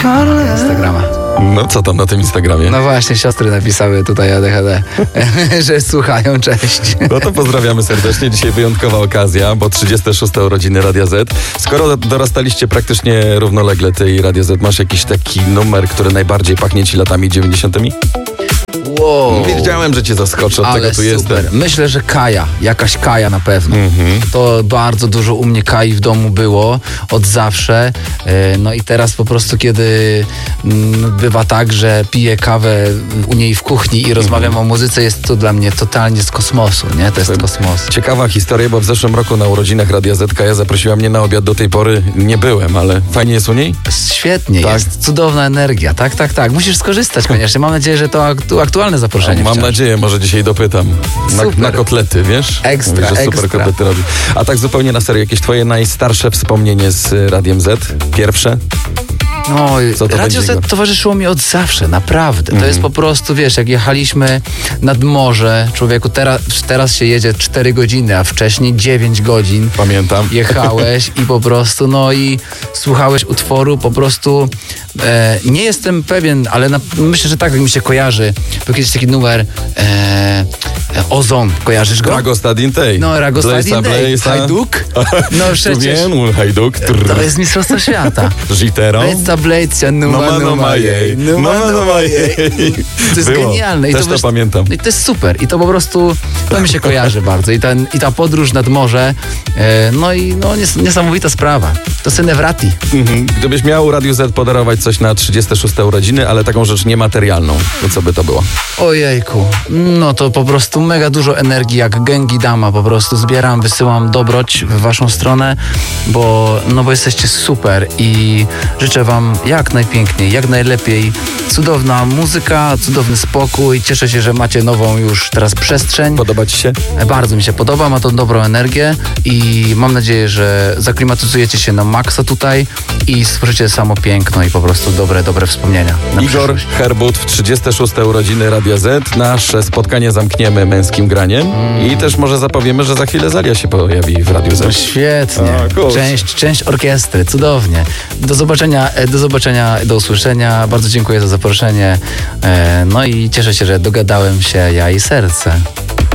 Instagrama. No co tam na tym Instagramie? No właśnie, siostry napisały tutaj ADHD, że słuchają, cześć. No to pozdrawiamy serdecznie. Dzisiaj wyjątkowa okazja, bo 36. urodziny Radia Z. Skoro dorastaliście praktycznie równolegle ty i Radio Z, masz jakiś taki numer, który najbardziej pachnie ci latami 90? Wow. Wiedziałem, że cię zaskoczę, od Ale tego tu super. jestem. Myślę, że jakaś Kaja na pewno. To bardzo dużo u mnie Kai w domu było od zawsze. No i teraz po prostu, kiedy bywa tak, że piję kawę u niej w kuchni i rozmawiam o muzyce, jest to dla mnie totalnie z kosmosu, nie? To jest kosmos. Ciekawa historia, bo w zeszłym roku na urodzinach Radia Z Kaja zaprosiła mnie na obiad. Do tej pory nie byłem, ale fajnie jest u niej? Świetnie, Tak? jest cudowna energia. Tak. Musisz skorzystać koniecznie. Mam nadzieję, że to aktualne zaproszenie. Mam wciąż. nadzieję, może dzisiaj dopytam. Na kotlety, wiesz? Ekstra, Mówisz, że super ekstra. kotlety robi. A tak zupełnie na serio, jakieś twoje najstarsze wspomnienie z Radiem Z? Pierwsze? No, Co to Radio będzie, Igor? Z towarzyszyło mi od zawsze, naprawdę. To jest po prostu, wiesz, jak jechaliśmy nad morze, człowieku, teraz się jedzie 4 godziny, a wcześniej 9 godzin. Pamiętam. Jechałeś i po prostu, no i słuchałeś utworu, po prostu nie jestem pewien, ale myślę, że tak jak mi się kojarzy. Był kiedyś taki numer Ozon, kojarzysz go? Ragostadin tej. No, Ragostadin tej. Hajduk? No przecież. Wiem, Hajduk. To jest mistrzostwo świata. Żitero. Blejca, numa jej. To jest Było. genialne. Też to pamiętam. I to jest super. I to po prostu, to mi się kojarzy bardzo. I ta podróż nad morze, niesamowita sprawa. To Senewrati. Gdybyś miał Radiu Z podarować coś na 36. urodziny, ale taką rzecz niematerialną, to co by to było? Ojejku, no to po prostu mega dużo energii, jak Gengi Dama po prostu zbieram, wysyłam dobroć w waszą stronę, bo jesteście super i życzę wam jak najpiękniej, jak najlepiej. Cudowna muzyka, cudowny spokój. Cieszę się, że macie nową już teraz przestrzeń. Podoba ci się? Bardzo mi się podoba, ma to dobrą energię i mam nadzieję, że zaklimatyzujecie się na maksa tutaj i stworzycie samo piękno i po prostu dobre wspomnienia. Igor Herbut w 36. urodziny Radia Z. Nasze spotkanie zamkniemy męskim graniem i też może zapowiemy, że za chwilę Zalia się pojawi w Radiu Z. No świetnie. Część orkiestry, cudownie. Do zobaczenia, do usłyszenia. Bardzo dziękuję za zaproszenie. No i cieszę się, że dogadałem się ja i serce.